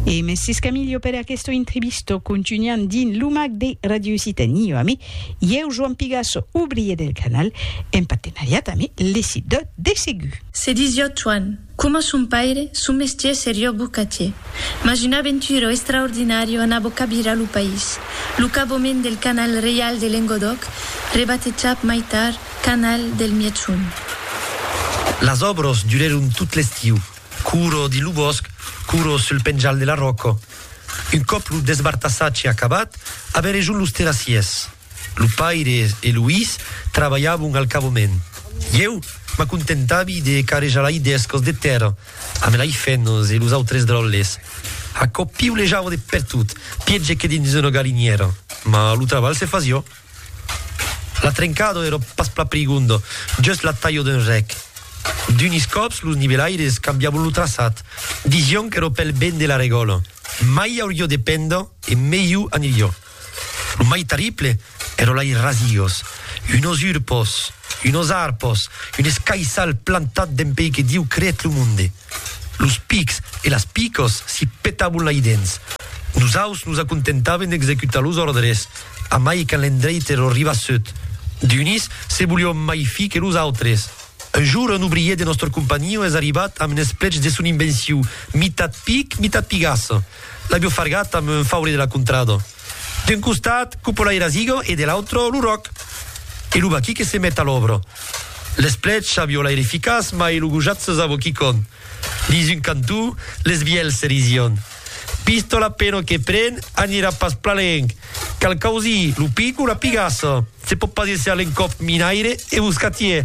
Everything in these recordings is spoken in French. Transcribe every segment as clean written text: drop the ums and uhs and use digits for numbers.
E Messis Camillo per questo intervisto continuiamo din l'UMAC de Radio Occitanie ami io Joan Pigasso ouvrier del canal en partenariat avec les sites de Ségu. C'est 18 ans. Come son père, son métier seria bucatier. Mais une aventure extraordinaire en abocabira le pays. Le caboment del canal real de Languedoc, rebatejat mai tard canal del Mietsun. Las obras duraron tout l'estiu. Curo di Lubosc, curo sul penjal de la Rocco. Un cop lo desbartassatge acabat, avere giù los terracies. Lo paire e Luis travaiavan al caboment. Eu m'acontentavi de carejalai descos de terra, amb lai fennos e los autres drolles. A cop piulejavo de per tot, piegge che dins una galiniera, ma lo traval se fasio. La trencado ero pas pla prigundo, just la taglio d'un rec. D'unis cops los nivelaires cambiavano lo traçat. Dision che ero pel ben de la regolo. Mai haurio dependo e meglio anilio. Lo mai terrible ero lai rasios, unos urpos, unos arpos, un escaisal plantat d'empei che Diu creet lo monde. Los pics e las picos si petavano lai dents. Nosaus nos acontentaven d'executar los ordres, a mai calendreit ero ribassut. D'unis se volio mai fi che los autres. Un jour, un ouvrier de nostra compagnia és arribat amb un esplec de son invenció, mitat pic, mitat pigasso. L'abbiamo fargat amb un faure de la contrada. D'un costat, cupola i rasigo, e de l'altro, l'uroc. E l'ubaqui che se met a l'obra. L'esplec avio l'aire eficaç, ma e l'ugujat se zavo chicon. Dins un cantù, les biel se rision. Pistola peno che pren, anirà pas plalenc. Cal causi, lo pico, la pigasso. Se pot pas esse l'encop minaire e buscatier.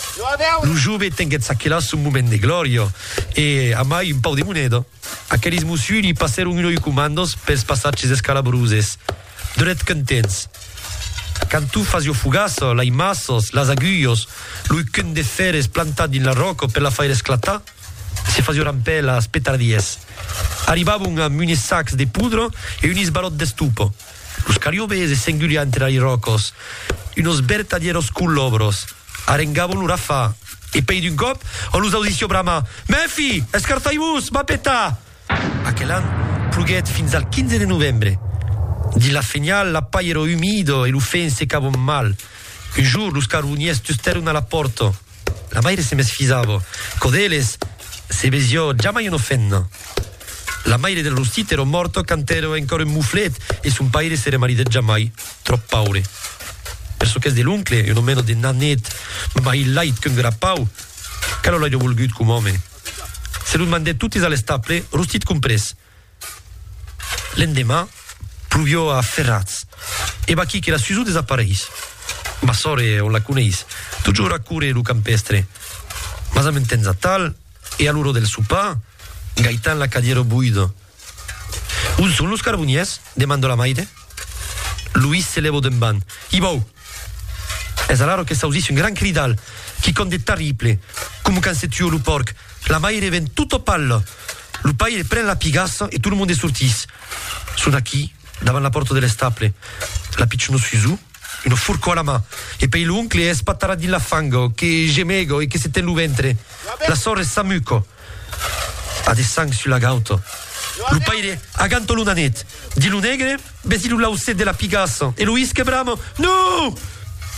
Lo jove tenguet s'achelas un moment de gloria e a mai un pau de monedo. Aquelis musiuli passeron unoi comandos pels passatges escalabruses. Doret contents. Cantù fasio fugasso, lai massos, las aguillos, lui cun de feres plantat din la roca per la faire esclatar, se fasio rampè las petardies. Arribavon amb unis sacs de pudro e unis barot de stupo. Los cariobes s'enguliant tra i rocos, unos vertadieros cullobros. Arengavon l'ura fa. E pei d'un cop, on los audició brama. Mefi, escartai-vos, va petar! Aquel an pluguet fins al 15 de novembre. Di la fenial, la paille ero humido e lo fen secavon mal. Un jour, los carboniers tusteron a la porta. La maire se mesfisavo. Codeles se vesio già mai uno fenno. La maire del rustit ero morto cantero ancora un muflet e son paire se remaridet già mai. Trop paure. Perso che è dell'uncle, non meno di nannet, ma il light che un grappau, che lo l'ho volgut come uomo. Se lo mandè tutti alle staple, rustit compres. L'endemà, pluvio a Ferraz, e va chi che la suisu desapareis. Ma sore on la cuneis, toujours a cure lo campestre. Ma sa mentenza tal, e all'uro del supà, Gaitan la cadiero buido. Un son los carboniers? Demandò la maide. Luis se levò d'un ban. Ibou! Es alaro che s'ausisse un gran cridal, chi conde terrible, come quand se tuò lo porc. La maire ven tutto pallo. Lo paire pren la pigassa e tutto il mondo sortis. Sono qui, davanti la porta delle staple. La piccino suisu, uno furco alla mano, e poi l'uncle è spattara di la fango, che gemego e che si ten lo ventre. La sorre s'amuco. Ha de sang sulla gauto. Lo paire aganto l'unanet. Di lo negre, besi lo lauset della pigassa. E Luis che bramo, no!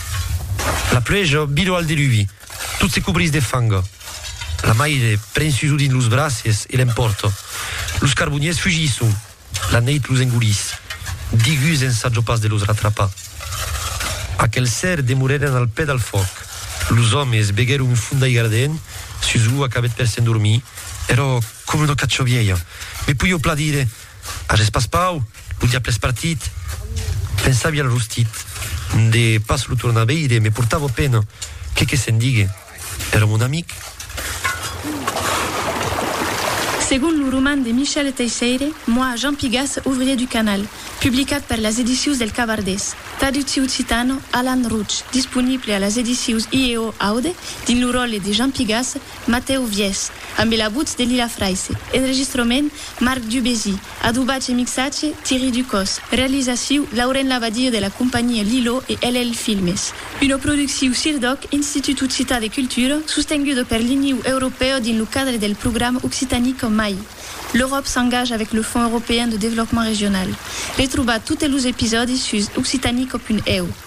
La pluie bido al diluvi, tout se cobris de fango. La maire pren su din los braces e l'emporto. Los carboniers fugisson, la neit los engulis. Digus en saggio pas de los rattrapa. Aquel ser demoreren al pè del foc. Los homes begueron un funda i garden, Suzu acabet per s'endormir. Ero come una caccio vieia. Me puio pladire, a respas pau, lo diaples partit. Pensavi al rustit. De pas lo torna a veire, me portavo pena. Che se'n dighe? Era mon amic. Según le roman de Michel Teixeira, moi, Jean Pigasse, ouvrier du canal, publicat par les éditions del Cavardès. Traducció occitano, Alan Ruch, disponible a les éditions IEO Aude, din le rôle de Jean Pigasse, Matteo Vies, amb la voz de Lila Freise. Enregistrament, Marc Dubézy. Adobatge e mixatge, Thierry Ducos. Realització, Lauren Lavadio de la compagnia Lilo e LL Filmes. Una producció CIRDOC, Institut Occità de Cultura, sostenguda per l'Unió Europea din le cadre del programa Occitanie com mai. L'Europe s'engage avec le Fonds européen de développement régional. Retrouvez tous les épisodes sur Occitanie.eu.